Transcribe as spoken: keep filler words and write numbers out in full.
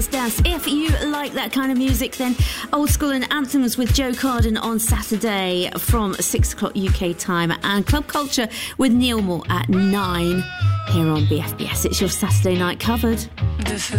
If you like that kind of music, then Old School and Anthems with Joe Carden on Saturday from six o'clock U K time, and Club Culture with Neil Moore at nine here on B F B S. It's your Saturday night covered. De feu.